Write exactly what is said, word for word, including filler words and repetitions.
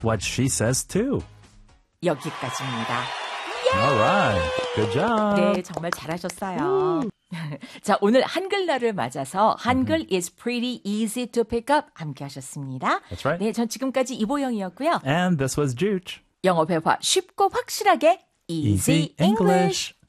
what she says too. 여기까지입니다. All right. Good job. 네, 정말 잘하셨어요. 자, 오늘 한글날을 맞아서 한글 is pretty easy to pick up 함께 하셨습니다. That's right. 네, 전 지금까지 이보영이었고요. And this was Juge. 영어 회화 쉽고 확실하게 Easy, Easy English. English.